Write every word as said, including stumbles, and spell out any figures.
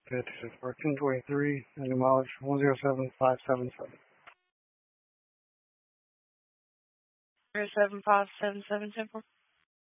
Fifty six fourteen twenty three. Engine mileage one zero seven five seven seven. Zero seven five seven seven Temple.